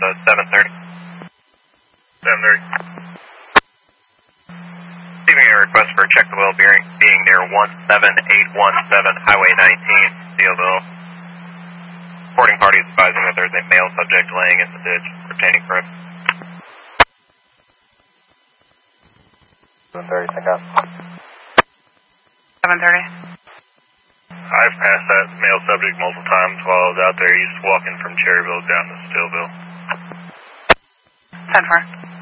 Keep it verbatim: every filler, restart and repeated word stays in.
uh, seven thirty. seven thirty. Receiving a request for check the well being, being near one seven eight one seven Highway nineteen, Steelville. Reporting parties advising that there's a male subject laying in the ditch, retaining grip. seven thirty, pick up. seven thirty. I've passed that male subject multiple times while I was out there. He's walking from Cherryville down to Steelville. ten four.